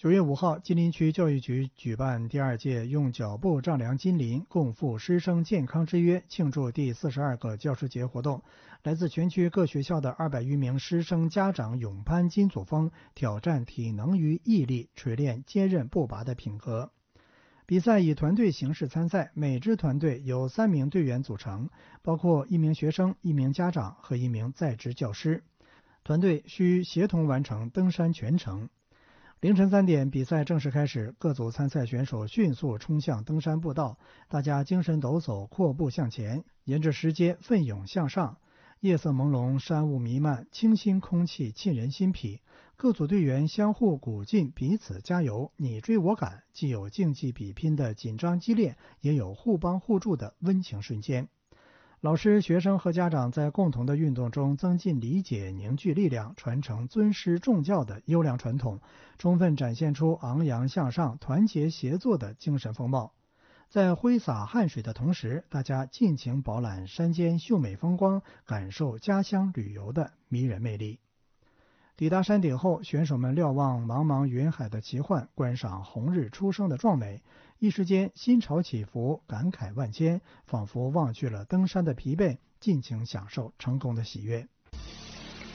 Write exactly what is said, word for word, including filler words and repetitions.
九月五号，吉林区教育局举办第二届用脚步丈量金林，共赴师生健康之约庆祝第四十二个教师节活动。来自全区各学校的二百余名师生家长勇攀金祖峰，挑战体能与毅力，锤炼坚韧不拔的品格。比赛以团队形式参赛，每支团队由三名队员组成，包括一名学生、一名家长和一名在职教师。团队需协同完成登山全程。凌晨三点，比赛正式开始，各组参赛选手迅速冲向登山步道，大家精神抖擞，阔步向前，沿着石阶奋勇向上。夜色朦胧，山雾弥漫，清新空气沁人心脾。各组队员相互鼓劲，彼此加油，你追我赶，既有竞技比拼的紧张激烈，也有互帮互助的温情瞬间。老师、学生和家长在共同的运动中增进理解、凝聚力量，传承尊师重教的优良传统，充分展现出昂扬向上、团结协作的精神风貌。在挥洒汗水的同时，大家尽情饱览山间秀美风光，感受家乡旅游的迷人魅力。抵达山顶后，选手们瞭望茫茫云海的奇幻，观赏红日初升的壮美，一时间心潮起伏，感慨万千，仿佛忘去了登山的疲惫，尽情享受成功的喜悦。